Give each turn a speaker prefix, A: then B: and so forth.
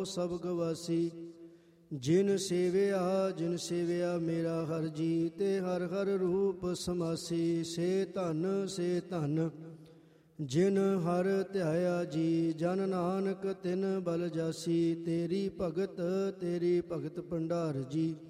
A: ਸਭ ਗਵਾਸੀ। ਜਿਨ ਸੇਵਿਆ ਮੇਰਾ ਹਰ ਜੀ, ਤੇ ਹਰ ਹਰ ਰੂਪ ਸਮਾਸੀ। ਸੇ ਧਨ ਜਿਨ ਹਰ ਧਿਆਇਆ ਜੀ, ਜਨ ਨਾਨਕ ਤਿਨ ਬਲ ਜਾਸੀ। ਤੇਰੀ ਭਗਤ ਭੰਡਾਰ ਜੀ।